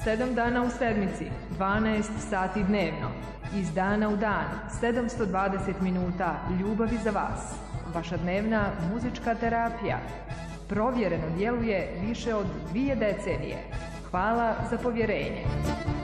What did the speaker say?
7 dana u sedmici, 12 sati dnevno. Iz dana u dan, 720 minuta ljubavi za vas. Vaša dnevna muzička terapija. Provjereno djeluje više od 2 decenije. Hvala za povjerenje.